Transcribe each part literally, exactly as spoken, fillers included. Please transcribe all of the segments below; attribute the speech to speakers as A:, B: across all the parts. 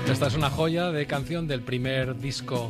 A: Esta es una joya de canción del primer disco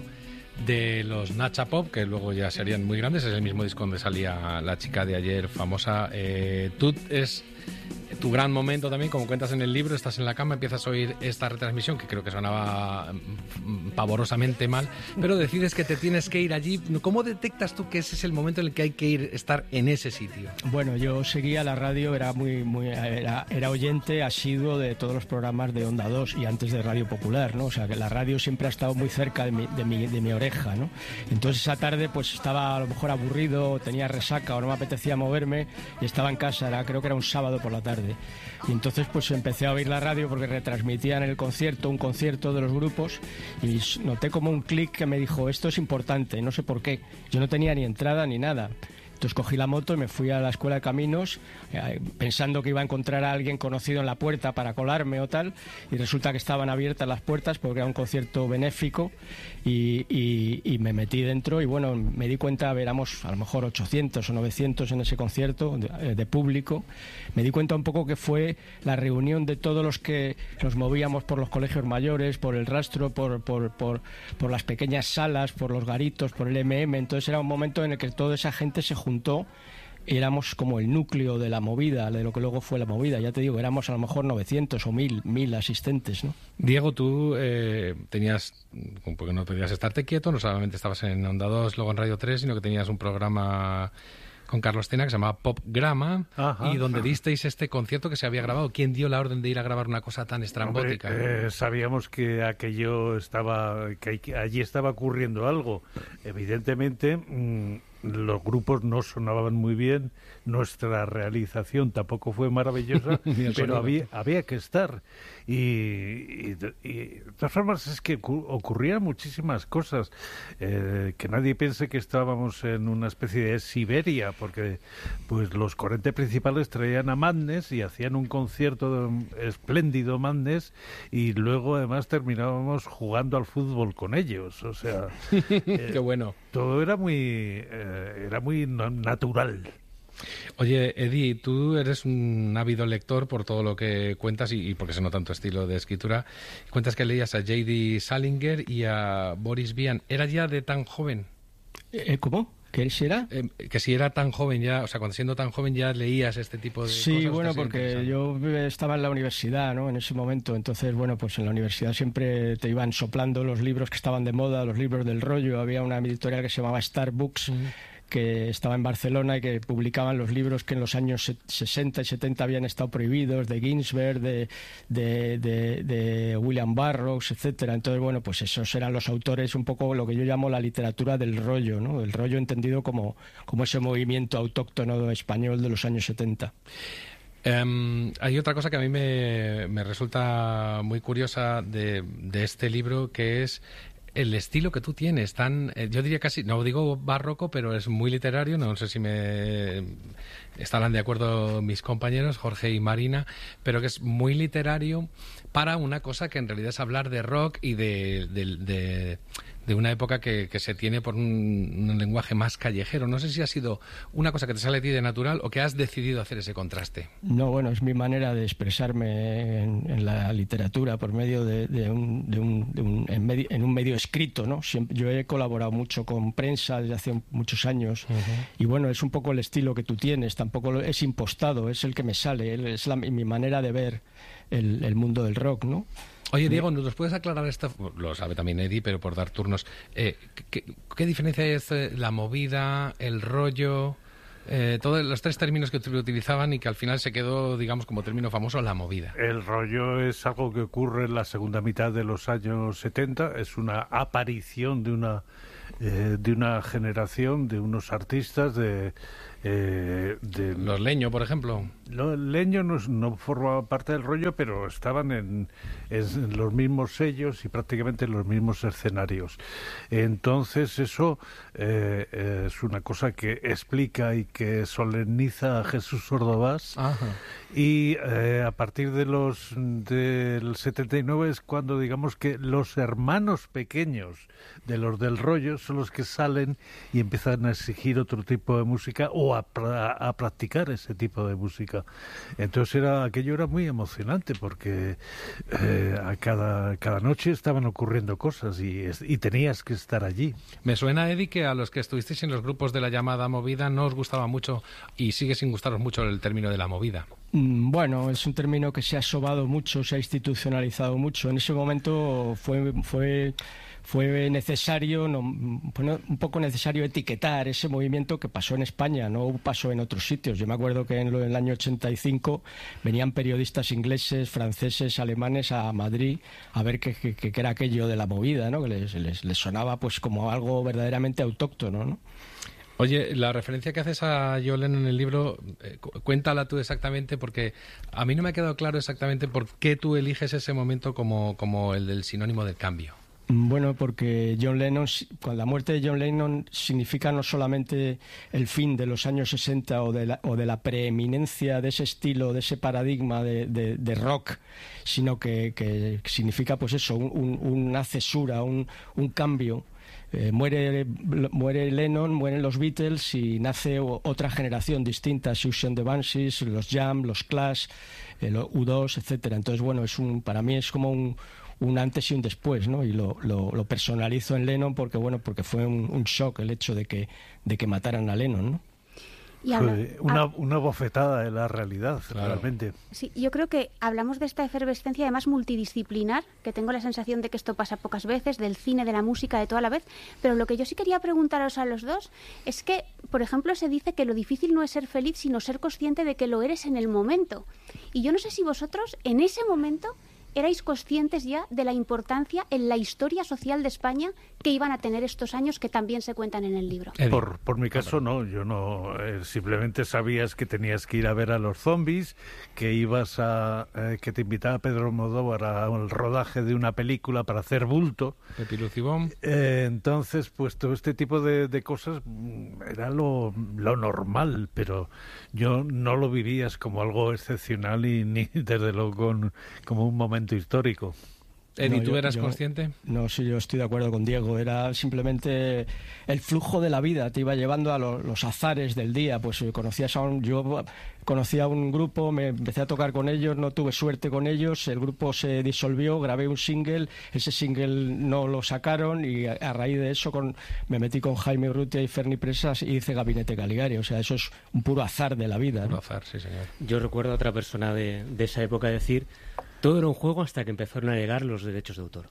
A: de los Nacha Pop, que luego ya serían muy grandes. Es el mismo disco donde salía la chica de ayer famosa. Eh, tú es tu gran momento también, como cuentas en el libro, estás en la cama, empiezas a oír esta retransmisión, que creo que sonaba pavorosamente mal, pero decides que te tienes que ir allí. ¿Cómo detectas tú que ese es el momento en el que hay que ir, estar en ese sitio?
B: Bueno, yo seguía la radio, era muy, muy era, era oyente asiduo de todos los programas de Onda dos y antes de Radio Popular, ¿no? O sea, que la radio siempre ha estado muy cerca de mi, de mi, de mi oreja, ¿no? Entonces esa tarde pues estaba a lo mejor aburrido, tenía resaca o no me apetecía moverme y estaba en casa, era, creo que era un sábado por la tarde. Y entonces pues empecé a oír la radio porque retransmitían el concierto, un concierto de los grupos, y noté como un clic que me dijo, esto es importante, no sé por qué. Yo no tenía ni entrada ni nada. Entonces cogí la moto y me fui a la Escuela de Caminos eh, pensando que iba a encontrar a alguien conocido en la puerta para colarme o tal, y resulta que estaban abiertas las puertas porque era un concierto benéfico y, y, y me metí dentro y bueno, me di cuenta, éramos a lo mejor ochocientos o novecientos en ese concierto de, de público. Me di cuenta un poco que fue la reunión de todos los que nos movíamos por los colegios mayores, por el rastro, por, por, por, por las pequeñas salas, por los garitos, por el eme eme. Entonces era un momento en el que toda esa gente se juntó, éramos como el núcleo de la movida, de lo que luego fue la movida. Ya te digo, éramos a lo mejor novecientos o mil, mil asistentes, ¿no?
A: Diego, tú eh, tenías, porque no podías estarte quieto, no solamente estabas en Onda dos, luego en Radio tres, sino que tenías un programa con Carlos Tena que se llamaba Popgrama, ajá, y donde ajá. disteis este concierto que se había grabado. ¿Quién dio la orden de ir a grabar una cosa tan estrambótica?
C: Hombre, eh, sabíamos que aquello estaba, que allí estaba ocurriendo algo. Evidentemente, mmm, los grupos no sonaban muy bien, nuestra realización tampoco fue maravillosa, pero había, había que estar. Y, y, y de todas formas es que ocurrían muchísimas cosas. Eh, que nadie piense que estábamos en una especie de Siberia, porque pues los cuarenta principales traían a Madness y hacían un concierto espléndido Madness, y luego además terminábamos jugando al fútbol con ellos. O sea,
A: eh, qué bueno.
C: Todo era muy eh, era muy natural.
A: Oye, Eddie, tú eres un ávido lector por todo lo que cuentas y, y porque se nota en tu estilo de escritura. Cuentas que leías a J D Salinger y a Boris Vian. ¿Era ya de tan joven?
B: Eh, ¿Cómo? ¿Que si era?
A: Eh, que si era tan joven ya, o sea, cuando siendo tan joven ya leías este tipo de
B: sí,
A: cosas.
B: Sí, bueno, porque yo estaba en la universidad, ¿no? En ese momento, entonces, bueno, pues en la universidad siempre te iban soplando los libros que estaban de moda, los libros del rollo. Había una editorial que se llamaba Starbucks, mm. que estaba en Barcelona y que publicaban los libros que en los años sesenta y setenta habían estado prohibidos, de Ginsberg, de, de, de, de William Burroughs, etcétera. Entonces, bueno, pues esos eran los autores, un poco lo que yo llamo la literatura del rollo, ¿no? El rollo entendido como, como ese movimiento autóctono español de los años setenta.
A: Um, hay otra cosa que a mí me, me resulta muy curiosa de, de este libro, que es el estilo que tú tienes, tan, eh, yo diría casi, no digo barroco, pero es muy literario. No sé si me estarán de acuerdo mis compañeros, Jorge y Marina, pero que es muy literario para una cosa que en realidad es hablar de rock y de, de, de, de una época que, que se tiene por un, un lenguaje más callejero. No sé si ha sido una cosa que te sale a ti de natural o que has decidido hacer ese contraste.
B: No, bueno, es mi manera de expresarme en, en la literatura por medio de, de, un, de, un, de un, en, medio, en un medio escrito, ¿no? Siempre, yo he colaborado mucho con prensa desde hace muchos años, uh-huh. y bueno, es un poco el estilo que tú tienes, tampoco es impostado, es el que me sale, es la, mi manera de ver el, el mundo del rock, ¿no?
A: Oye, Diego, ¿nos puedes aclarar esto? Lo sabe también Eddie, pero por dar turnos. Eh, ¿qué, qué diferencia es la movida, el rollo, eh, todos los tres términos que utilizaban y que al final se quedó, digamos, como término famoso, la movida?
C: El rollo es algo que ocurre en la segunda mitad de los años setenta, es una aparición de una, eh, de una generación, de unos artistas, de...
A: Eh, de, los Leño, por ejemplo.
C: Los Leño no, no formaba parte del rollo, pero estaban en, en los mismos sellos y prácticamente en los mismos escenarios. Entonces eso eh, es una cosa que explica y que solemniza a Jesús Ordovás. Ajá. Y eh, a partir de los del setenta y nueve es cuando digamos que los hermanos pequeños de los del rollo son los que salen y empiezan a exigir otro tipo de música o a, a practicar ese tipo de música. Entonces era aquello era muy emocionante porque eh, a cada, cada noche estaban ocurriendo cosas y, y tenías que estar allí.
A: Me suena, Eddie, que a los que estuvisteis en los grupos de la llamada movida no os gustaba mucho y sigue sin gustaros mucho el término de la movida.
B: Bueno, es un término que se ha sobado mucho, se ha institucionalizado mucho. En ese momento fue fue fue necesario, no, bueno, un poco necesario etiquetar ese movimiento que pasó en España, no pasó en otros sitios. Yo me acuerdo que en, lo, en el año ochenta y cinco venían periodistas ingleses, franceses, alemanes a Madrid a ver qué, qué, qué era aquello de la movida, ¿no? Que les, les, les sonaba pues como algo verdaderamente autóctono, ¿no?
A: Oye, la referencia que haces a John Lennon en el libro, eh, cuéntala tú exactamente, porque a mí no me ha quedado claro exactamente por qué tú eliges ese momento como, como el del sinónimo del cambio.
B: Bueno, porque John Lennon, con la muerte de John Lennon significa no solamente el fin de los años sesenta o de la, o de la preeminencia de ese estilo, de ese paradigma de, de, de rock, sino que, que significa pues eso, un, un, una cesura, un, un cambio. Eh, muere, muere Lennon, mueren los Beatles y nace otra generación distinta, Siouxsie and the Banshees, los Jam, los Clash, el U dos, etcétera. Entonces, bueno, es un, para mí es como un, un antes y un después, ¿no? Y lo, lo, lo personalizo en Lennon porque, bueno, porque fue un, un shock el hecho de que, de que mataran a Lennon, ¿no?
D: Y habla,
C: una,
D: ah,
C: una bofetada de la realidad,
A: claro.
C: realmente.
D: Sí, yo creo que hablamos de esta efervescencia además multidisciplinar, que tengo la sensación de que esto pasa pocas veces, del cine, de la música, de toda la vez, pero lo que yo sí quería preguntaros a los dos es que, por ejemplo, se dice que lo difícil no es ser feliz, sino ser consciente de que lo eres en el momento. Y yo no sé si vosotros, en ese momento, erais conscientes ya de la importancia en la historia social de España que iban a tener estos años que también se cuentan en el libro.
C: Por, por mi caso no, yo no, eh, simplemente sabías que tenías que ir a ver a los zombies, que ibas a, eh, que te invitaba Pedro Almodóvar al rodaje de una película para hacer bulto.
A: Pepi Lucibón.
C: Eh, entonces, pues todo este tipo de, de cosas era lo, lo normal, pero yo no lo vivías como algo excepcional y ni desde luego con, como un momento histórico.
A: Eddie,
B: No,
A: ¿tú
B: yo-
A: eras
B: yo-
A: consciente?
B: No, sí, yo estoy de acuerdo con Diego. Era simplemente el flujo de la vida, te iba llevando a lo- los azares del día. Pues eh, conocías a un, yo conocía a un grupo, me empecé a tocar con ellos, no tuve suerte con ellos, el grupo se disolvió, grabé un single, ese single no lo sacaron y a, a raíz de eso con, me metí con Jaime Urrutia y Ferni Presas y hice Gabinete Caligari. O sea, eso es un puro azar de la vida,
A: Puro
B: ¿no?
A: azar, sí, señor.
E: Yo recuerdo a otra persona de, de esa época decir, todo era un juego hasta que empezaron a llegar los derechos de autor.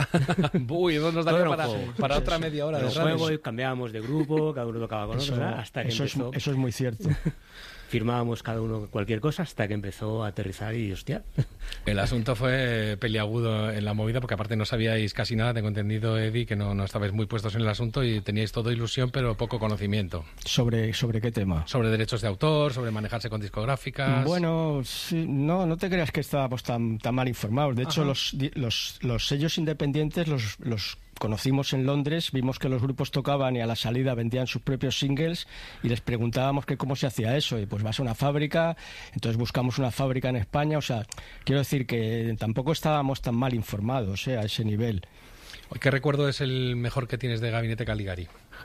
A: Uy, eso nos
E: Todo
A: daría
E: era un
A: para,
E: juego.
A: para otra media hora
E: Era
A: de
E: un
A: radio.
E: juego y cambiábamos de grupo, cada uno tocaba con
B: Eso,
E: otro, hasta que
B: eso es,
E: empezó,
B: eso es muy cierto.
E: firmábamos cada uno cualquier cosa hasta que empezó a aterrizar y hostia.
A: El asunto fue peliagudo en la movida, porque aparte no sabíais casi nada, tengo entendido, Eddie, que no, no estabais muy puestos en el asunto y teníais todo ilusión, pero poco conocimiento.
B: ¿Sobre, sobre qué tema?
A: Sobre derechos de autor, sobre manejarse con discográficas.
B: Bueno, sí, no, no te creas que estábamos tan, tan mal informados. De hecho, los, di- los, los sellos independientes los, los conocimos en Londres, vimos que los grupos tocaban y a la salida vendían sus propios singles y les preguntábamos que cómo se hacía eso. Y pues vas a una fábrica, entonces buscamos una fábrica en España. O sea, quiero decir que tampoco estábamos tan mal informados, eh, a ese nivel.
A: ¿Qué recuerdo es el mejor que tienes de Gabinete Caligari?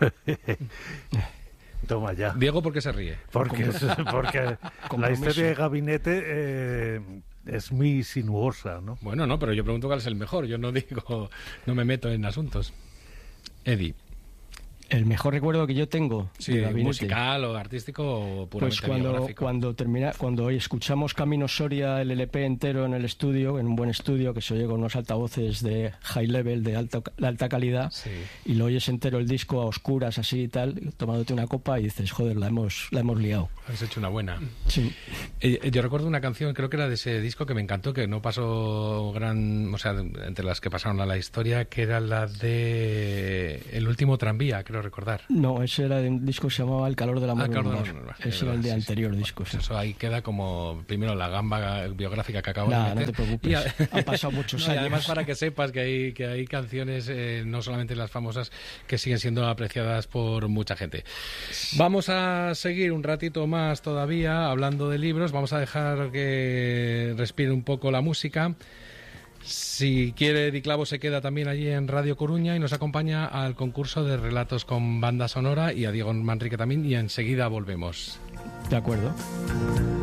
C: Toma ya.
A: Diego, ¿por qué se ríe?
C: Porque, es- porque la
B: Compromiso.
C: historia de Gabinete eh, es muy sinuosa, ¿no?
A: Bueno, no, pero yo pregunto cuál es el mejor. Yo no digo, no me meto en asuntos. Eddie,
B: El mejor recuerdo que yo tengo
A: sí,
B: de Gabinete.
A: musical o artístico o puramente
B: Pues cuando,
A: biográfico.
B: cuando termina, cuando escuchamos Camino Soria, el L P entero en el estudio, en un buen estudio que se oye con unos altavoces de high level, de alta, de alta calidad,
A: Sí.
B: y lo oyes entero el disco a oscuras así y tal, tomándote una copa y dices, joder, la hemos, la hemos liado.
A: Has hecho una buena.
B: Sí.
A: Eh, Yo recuerdo una canción, creo que era de ese disco que me encantó, que no pasó gran, o sea, entre las que pasaron a la historia, que era la de El último tranvía, creo recordar.
B: No, ese era de un disco que se llamaba El calor del amor.
A: Ah, Calor del
B: Normal.
A: Amor Normal,
B: Ese
A: es
B: era el
A: verdad,
B: de
A: sí,
B: anterior
A: sí.
B: disco.
A: Pues
B: sí.
A: eso ahí queda como, primero, la gamba biográfica que acabo
B: Nah,
A: de
B: no
A: meter.
B: te preocupes.
A: Y a-
B: Han pasado muchos
A: No, y
B: años.
A: además, para que sepas que hay, que hay canciones, eh, no solamente las famosas, que siguen siendo apreciadas por mucha gente. Vamos a seguir un ratito más todavía hablando de libros. Vamos a dejar que respire un poco la música. Si quiere, Diclavo se queda también allí en Radio Coruña y nos acompaña al concurso de relatos con banda sonora, y a Diego Manrique también, y enseguida volvemos.
B: De acuerdo.